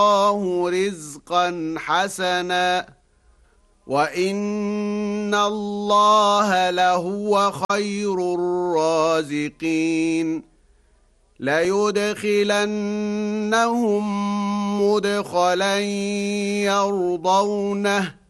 الله رزقا حسنا وإن الله لهو خير الرازقين ليدخلنهم مدخلا يرضونه